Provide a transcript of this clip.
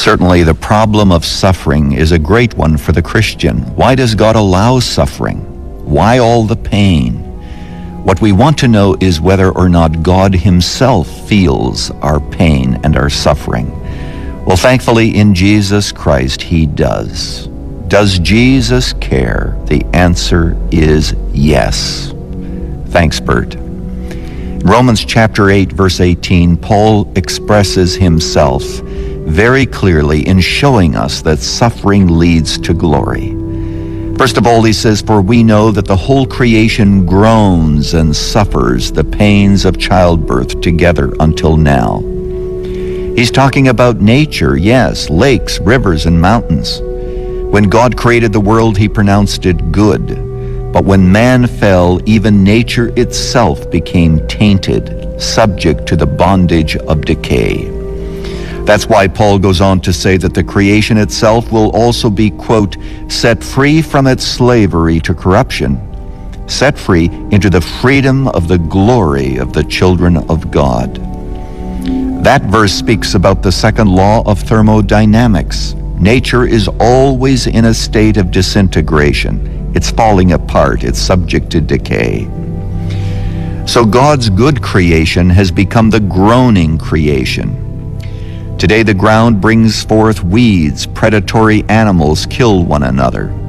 Certainly, the problem of suffering is a great one for the Christian. Why does God allow suffering? Why all the pain? What we want to know is whether or not God himself feels our pain and our suffering. Well, thankfully, in Jesus Christ, he does. Does Jesus care? The answer is yes. Thanks, Bert. In Romans chapter 8, verse 18, Paul expresses himself very clearly in showing us that suffering leads to glory. First of all, he says, "For we know that the whole creation groans and suffers the pains of childbirth together until now." He's talking about nature, yes, lakes, rivers, and mountains. When God created the world, he pronounced it good. But when man fell, even nature itself became tainted, subject to the bondage of decay. That's why Paul goes on to say that the creation itself will also be, quote, set free from its slavery to corruption, set free into the freedom of the glory of the children of God. That verse speaks about the second law of thermodynamics. Nature is always in a state of disintegration. It's falling apart. It's subject to decay. So God's good creation has become the groaning creation. Today the ground brings forth weeds, predatory animals kill one another.